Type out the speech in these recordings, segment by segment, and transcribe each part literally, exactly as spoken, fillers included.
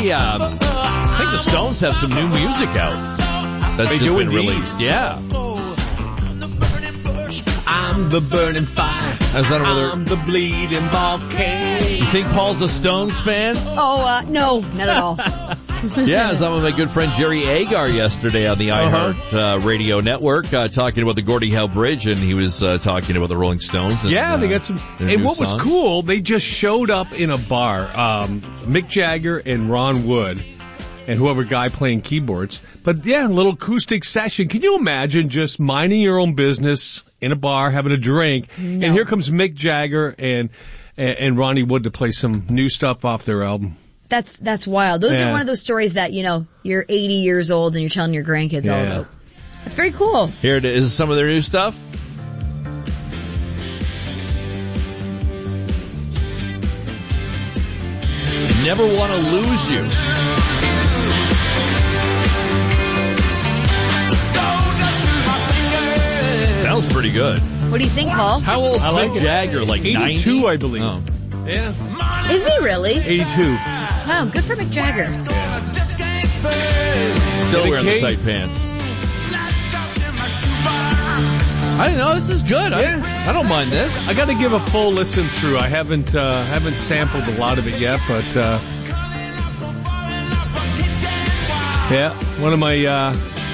they, um, I think the Stones have some new music out that's They just do been indeed. released. Yeah. I'm the burning fire. Is that another- I'm the bleeding volcano. You think Paul's a Stones fan? Oh, uh, no, not at all. Yeah, I was on with my good friend Jerry Agar yesterday on the Uh-huh. iHeart uh, Radio Network, uh, talking about the Gordie Howe Bridge, and he was uh, talking about the Rolling Stones. And, Yeah, they uh, got some. their And new what was songs. cool, they just showed up in a bar. Um, Mick Jagger and Ron Wood, and whoever guy playing keyboards. But yeah, a little acoustic session. Can you imagine just minding your own business in a bar, having a drink, No. and here comes Mick Jagger and and, and Ronnie Wood to play some new stuff off their album. That's that's wild. Those Yeah. are one of those stories that, you know, you're eighty years old and you're telling your grandkids all Yeah. about. That's very cool. Here it is, some of their new stuff. Never Want to Lose You. Sounds pretty good. What do you think, Paul? How old's I like Mick it. Jagger? Like eighty-two, ninety? I believe. Oh. Yeah, Is he really? eighty-two. Wow, good for Mick Jagger. Still Get a wearing the cake? tight pants. I don't know. This is good. Yeah. I, I don't mind this. I got to give a full listen through. I haven't uh, haven't sampled a lot of it yet, but uh, yeah, one of my uh,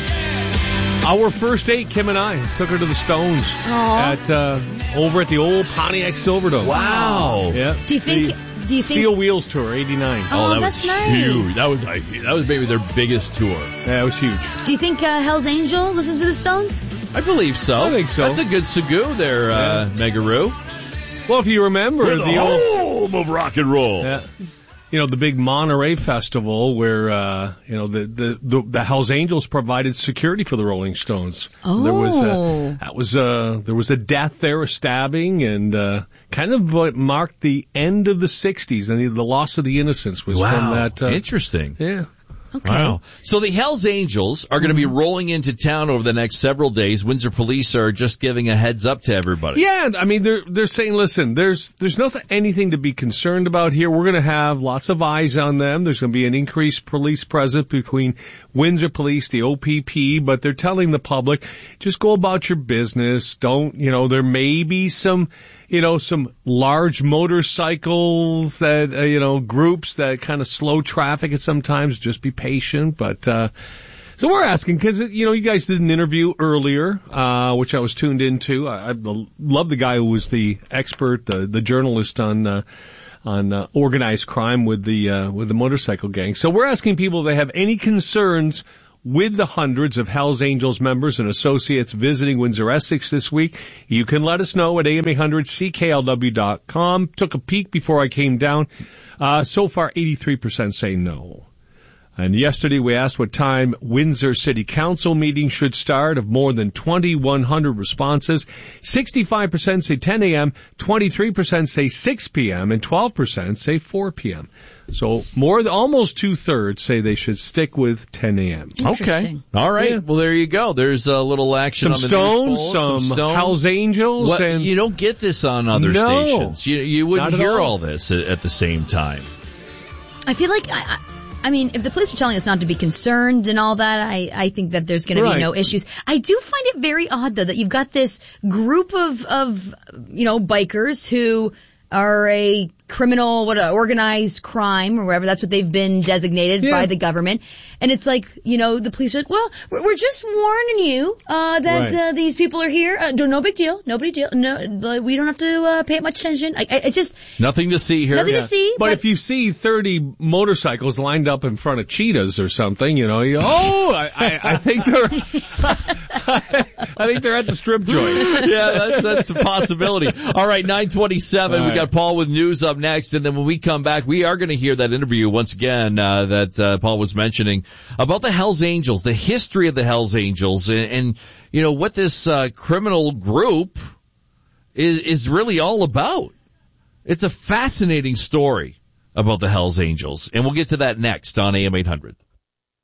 our first date, Kim and I took her to the Stones Aw. at uh, over at the old Pontiac Silverdome. Wow. Yeah. Do you think? The Do you think? Steel Wheels tour, eighty-nine. Oh, that that's was nice. huge. That was like, that was maybe their biggest tour. Yeah, it was huge. Do you think uh, Hell's Angel listens to the Stones? I believe so. I think so. That's a good Sagoo there, uh, Megaroo. Well, if you remember the old, home of rock and roll. yeah, you know, the big Monterey Festival where, uh, you know, the, the, the, the Hells Angels provided security for the Rolling Stones. Oh. There was a, that was uh there was a death there, a stabbing, and, uh, kind of what marked the end of the sixties, and the, the loss of the innocence was Wow. from that, uh, Interesting. yeah. Okay. Wow. So the Hells Angels are going to be rolling into town over the next several days. Windsor Police are just giving a heads up to everybody. Yeah, I mean, they're, they're saying, listen, there's, there's nothing, anything to be concerned about here. We're going to have lots of eyes on them. There's going to be an increased police presence between Windsor Police, the O P P, but they're telling the public, just go about your business. Don't, you know, there may be some, you know, some large motorcycles that, uh, you know, groups that kind of slow traffic at sometimes. Just be patient, but, uh, so we're asking, because, you know, you guys did an interview earlier, uh, which I was tuned into. I, I love the guy who was the expert, the, the journalist on, uh, on, uh, organized crime with the, uh, with the motorcycle gang. So we're asking people if they have any concerns with the hundreds of Hells Angels members and associates visiting Windsor Essex this week. You can let us know at A M eight hundred C K L W dot com. Took a peek before I came down. Uh, so far, eighty-three percent say no. And yesterday we asked what time Windsor City Council meeting should start. Of more than twenty-one hundred responses, sixty-five percent say ten a.m., twenty-three percent say six p.m., and twelve percent say four p.m. So more than almost two-thirds say they should stick with ten a.m. Okay. Interesting. All right. Yeah. Well, there you go. There's a little action Some on the Stones, news poll, some, Stones. Hells Angels, What, and you don't get this on other No. stations. You you wouldn't Not at hear all. all this at, at the same time. I feel like, I, I, I mean, if the police are telling us not to be concerned and all that, I, I think that there's going to Right. be no issues. I do find it very odd, though, that you've got this group of, of, you know, bikers who are a criminal, what, a organized crime or whatever. That's what they've been designated Yeah. by the government. And it's like, you know, the police are like, well, we're, we're just warning you, uh, that, Right. uh, these people are here. Uh, no, no big deal. No big deal. No, we don't have to, uh, pay much attention. I, I, it's just Nothing to see here. nothing Yeah. to see. But if you see thirty motorcycles lined up in front of cheetahs or something, you know, you go, oh, I, I, I think they're, I think they're at the strip joint. Yeah, that, that's a possibility. All right, nine twenty-seven. All We right. got Paul with news up next, and then when we come back, we are going to hear that interview once again uh, that uh, Paul was mentioning about the Hells Angels, the history of the Hells Angels, and, and you know what this uh, criminal group is is really all about. It's a fascinating story about the Hells Angels, and we'll get to that next on A M eight hundred.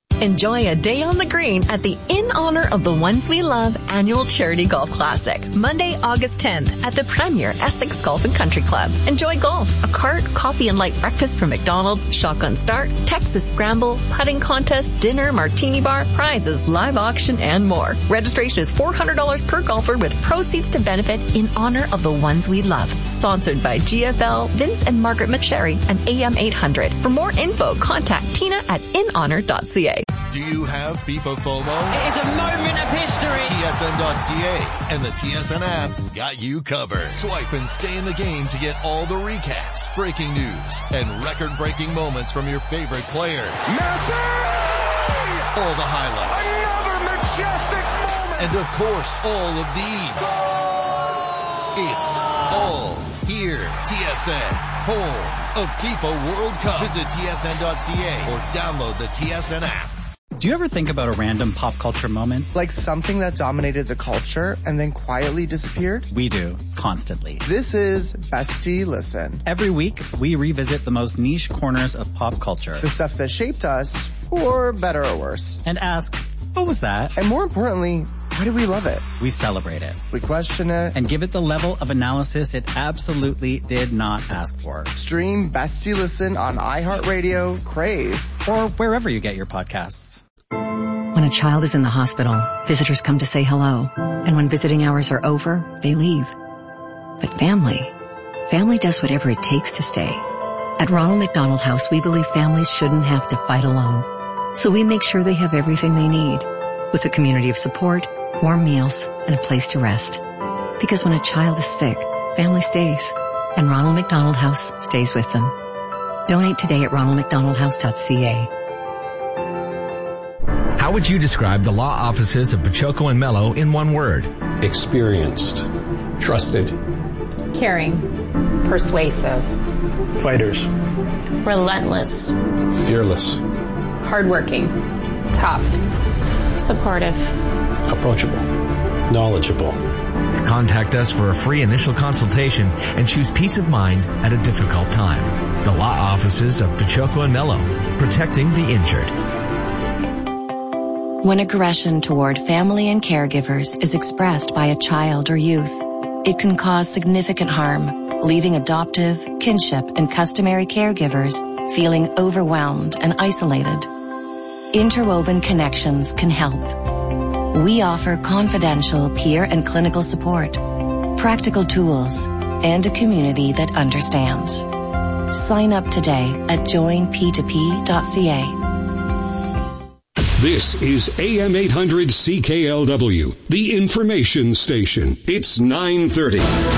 Enjoy a day on the green at the In Honor of the Ones We Love annual charity golf classic, Monday, August tenth at the Premier Essex Golf and Country Club. Enjoy golf, a cart, coffee and light breakfast from McDonald's, shotgun start, Texas scramble, putting contest, dinner, martini bar, prizes, live auction, and more. Registration is four hundred dollars per golfer with proceeds to benefit In Honor of the Ones We Love. Sponsored by G F L, Vince and Margaret McSherry, and A M eight hundred. For more info, contact Tina at in honor dot c a. Do you have FIFA FOMO? It is a moment of history. T S N dot C A and the T S N app got you covered. Swipe and stay in the game to get all the recaps, breaking news, and record-breaking moments from your favorite players. Messi! All the highlights. Another majestic moment. And of course, all of these. It's all here. T S N, home of FIFA World Cup. Visit T S N dot C A or download the T S N app. Do you ever think about a random pop culture moment? Like something that dominated the culture and then quietly disappeared? We do, constantly. This is Bestie Listen. Every week, we revisit the most niche corners of pop culture. The stuff that shaped us, for better or worse. And ask, what was that? And more importantly, why do we love it? We celebrate it. We question it. And give it the level of analysis it absolutely did not ask for. Stream Bestie Listen on iHeartRadio, Crave, or wherever you get your podcasts. When a child is in the hospital, visitors come to say hello. And when visiting hours are over, they leave. But family, family does whatever it takes to stay. At Ronald McDonald House, we believe families shouldn't have to fight alone. So we make sure they have everything they need, with a community of support, warm meals, and a place to rest. Because when a child is sick, family stays. And Ronald McDonald House stays with them. Donate today at ronald mcdonald house dot c a. How would you describe the law offices of Pachoco and Mello in one word? Experienced. Trusted. Caring. Persuasive. Fighters. Relentless. Fearless. Hardworking. Tough. Supportive. Approachable. Knowledgeable. Contact us for a free initial consultation and choose peace of mind at a difficult time. The law offices of Pachoco and Mello, protecting the injured. When aggression toward family and caregivers is expressed by a child or youth, it can cause significant harm, leaving adoptive, kinship, and customary caregivers feeling overwhelmed and isolated. Interwoven Connections can help. We offer confidential peer and clinical support, practical tools, and a community that understands. Sign up today at join p two p dot c a. This is A M eight hundred C K L W, the information station. It's nine thirty.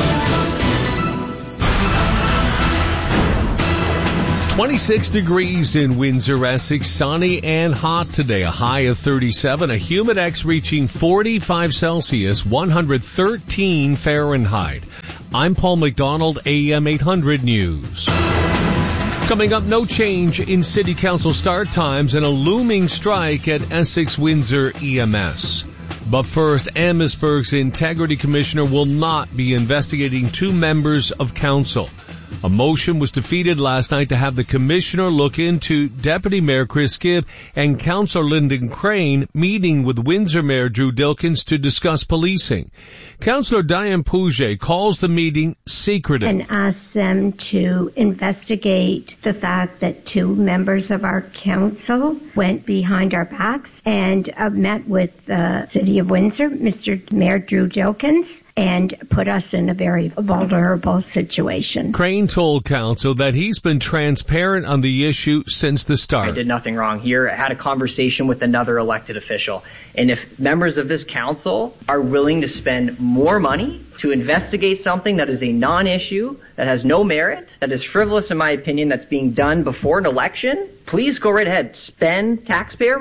twenty-six degrees in Windsor, Essex, sunny and hot today, a high of thirty-seven, a Humidex reaching forty-five Celsius, one hundred thirteen Fahrenheit. I'm Paul McDonald, A M eight hundred News. Coming up, no change in City Council start times and a looming strike at Essex Windsor E M S. But first, Amherstburg's Integrity Commissioner will not be investigating two members of council. A motion was defeated last night to have the commissioner look into Deputy Mayor Chris Gibb and Councillor Lyndon Crane meeting with Windsor Mayor Drew Dilkens to discuss policing. Councillor Diane Pouget calls the meeting secretive. And asks them to investigate the fact that two members of our council went behind our backs and uh, met with the City of Windsor, Mister Mayor Drew Dilkens, and put us in a very vulnerable situation. Crane told council that he's been transparent on the issue since the start. I did nothing wrong here. I had a conversation with another elected official. And if members of this council are willing to spend more money to investigate something that is a non-issue, that has no merit, that is frivolous in my opinion, that's being done before an election, please go right ahead. Spend taxpayer money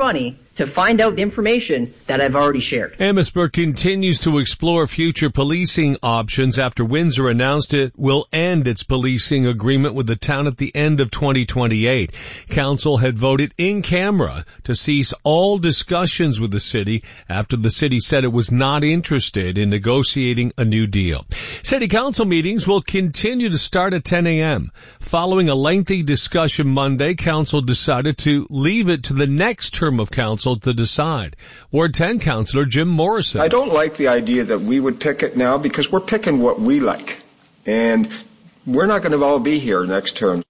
to find out the information that I've already shared. Amherstburg continues to explore future policing options after Windsor announced it will end its policing agreement with the town at the end of twenty twenty-eight. Council had voted in camera to cease all discussions with the city after the city said it was not interested in negotiating a new deal. City council meetings will continue to start at ten a.m. Following a lengthy discussion Monday, council decided to leave it to the next term of council to decide. Ward ten Councillor Jim Morrison. I don't like the idea that we would pick it now because we're picking what we like. And we're not going to all be here next term.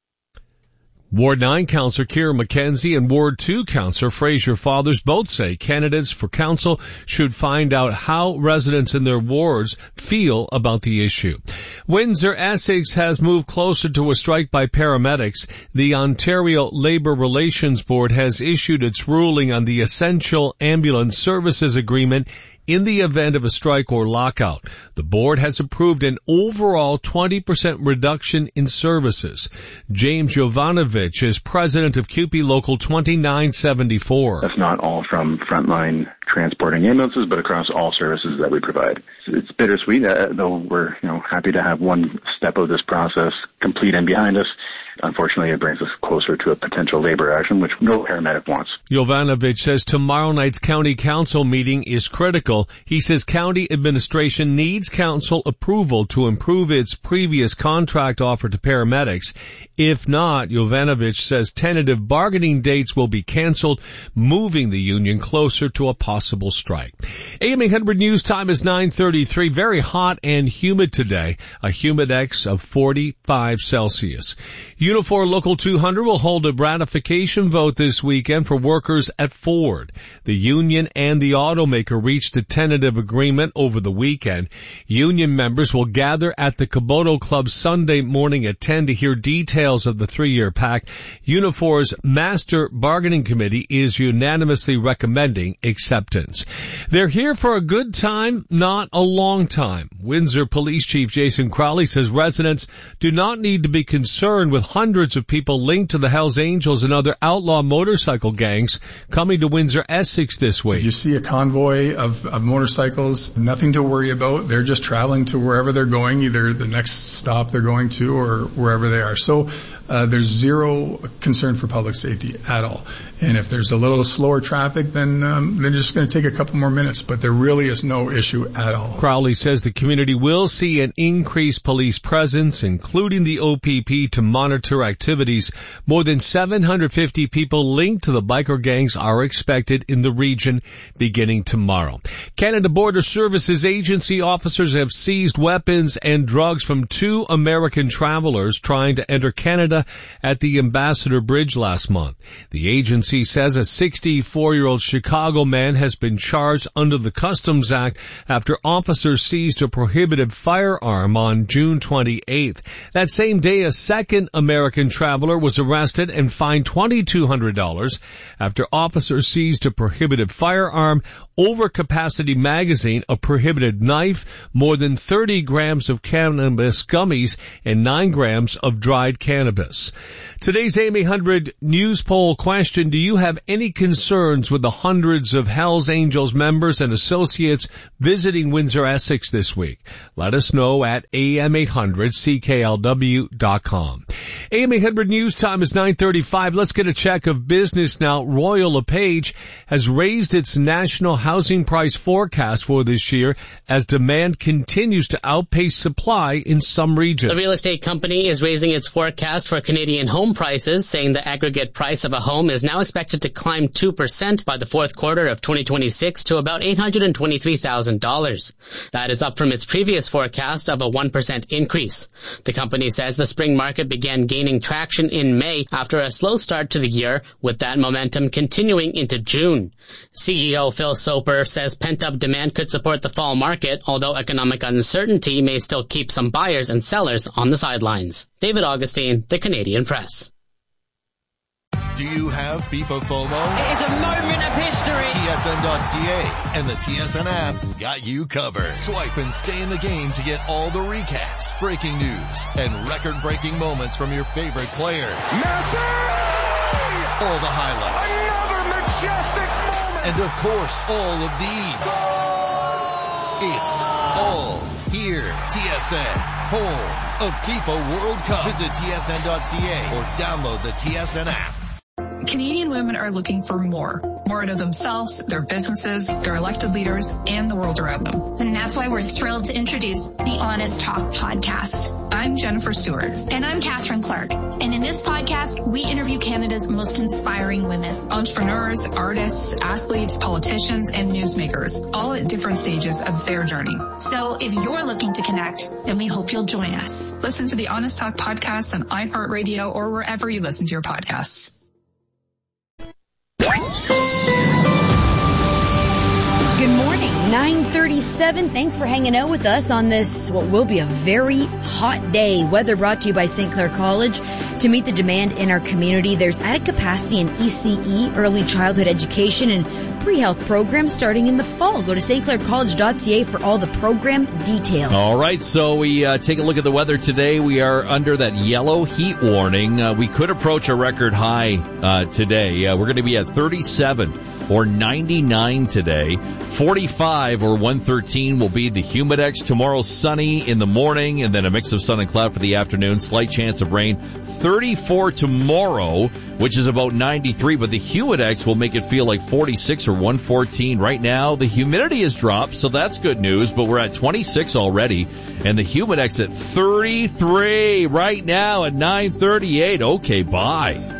Ward nine Councillor Kira McKenzie and Ward two Councillor Fraser Fathers both say candidates for council should find out how residents in their wards feel about the issue. Windsor Essex has moved closer to a strike by paramedics. The Ontario Labour Relations Board has issued its ruling on the Essential Ambulance Services Agreement in the event of a strike or lockout. The board has approved an overall twenty percent reduction in services. James Jovanovich is president of C U P E Local twenty-nine seventy-four. That's not all from frontline transporting ambulances, but across all services that we provide. It's bittersweet, uh, though we're you know happy to have one step of this process complete and behind us. Unfortunately, it brings us closer to a potential labor action, which no paramedic wants. Jovanovich says tomorrow night's county council meeting is critical. He says county administration needs council approval to improve its previous contract offer to paramedics. If not, Jovanovich says tentative bargaining dates will be canceled, moving the union closer to a possible strike. A M eight hundred News Time is nine thirty-three. Very hot and humid today. A humidex of forty-five Celsius. Unifor Local two hundred will hold a ratification vote this weekend for workers at Ford. The union and the automaker reached a tentative agreement over the weekend. Union members will gather at the Kubota Club Sunday morning at ten to hear details of the three-year pact. Unifor's Master Bargaining Committee is unanimously recommending acceptance. They're here for a good time, not a long time. Windsor Police Chief Jason Crowley says residents do not need to be concerned with hundreds of people linked to the Hells Angels and other outlaw motorcycle gangs coming to Windsor Essex this week. You see a convoy of, of motorcycles, nothing to worry about. They're just traveling to wherever they're going, either the next stop they're going to or wherever they are. So uh, there's zero concern for public safety at all. And if there's a little slower traffic, then um, they're just going to take a couple more minutes. But there really is no issue at all. Crowley says the community will see an increased police presence, including the O P P, to monitor activities. More than seven hundred fifty people linked to the biker gangs are expected in the region beginning tomorrow. Canada Border Services Agency officers have seized weapons and drugs from two American travelers trying to enter Canada at the Ambassador Bridge last month. The agency says a sixty-four-year-old Chicago man has been charged under the Customs Act after officers seized a prohibited firearm on June twenty-eighth. That same day, a second American traveler was arrested and fined twenty-two hundred dollars after officers seized a prohibited firearm, overcapacity magazine, a prohibited knife, more than thirty grams of cannabis gummies, and nine grams of dried cannabis. Today's A M eight hundred News Poll question: do you have any concerns with the hundreds of Hells Angels members and associates visiting Windsor Essex this week? Let us know at A M eight hundred C K L W dot com. A M eight hundred News Time is nine thirty-five. Let's get a check of business now. Royal LePage has raised its national housing price forecast for this year as demand continues to outpace supply in some regions. The real estate company is raising its forecast for Canadian home prices, saying the aggregate price of a home is now expected to climb two percent by the fourth quarter of twenty twenty-six to about eight hundred twenty-three thousand dollars. That is up from its previous forecast of a one percent increase. The company says the spring market began gaining traction in May after a slow start to the year, with that momentum continuing into June. C E O Phil Soper says pent-up demand could support the fall market, although economic uncertainty may still keep some buyers and sellers on the sidelines. David Augustine, The Canadian Press. Do you have FIFA FOMO? It is a moment of history. T S N dot C A and the T S N app got you covered. Swipe and stay in the game to get all the recaps, breaking news, and record-breaking moments from your favorite players. Messi! All the highlights. Another majestic moment. And of course, all of these. It's all here. T S N, home of FIFA World Cup. Visit T S N dot C A or download the T S N app. Canadian women are looking for more. More out of themselves, their businesses, their elected leaders, and the world around them. And that's why we're thrilled to introduce the Honest Talk podcast. I'm Jennifer Stewart. And I'm Catherine Clark. And in this podcast, we interview Canada's most inspiring women. Entrepreneurs, artists, athletes, politicians, and newsmakers, all at different stages of their journey. So if you're looking to connect, then we hope you'll join us. Listen to the Honest Talk podcast on iHeartRadio or wherever you listen to your podcasts. Good morning, nine thirty-seven. Thanks for hanging out with us on this, what will be a very hot day. Weather brought to you by Saint Clair College. To meet the demand in our community, there's added capacity in E C E, early childhood education, and pre-health programs starting in the fall. Go to st clair college dot c a for all the program details. All right, so we uh, take a look at the weather today. We are under that yellow heat warning. Uh, we could approach a record high uh, today. Uh, we're going to be at thirty-seven or ninety-nine today. forty-five or one thirteen will be the Humidex. Tomorrow sunny in the morning and then a mix of sun and cloud for the afternoon. Slight chance of rain. thirty-four tomorrow, which is about ninety-three, but the Humidex will make it feel like forty-six or one fourteen. Right now, the humidity has dropped, so that's good news, but we're at twenty-six already, and the Humidex at thirty-three right now at nine thirty-eight. Okay, bye.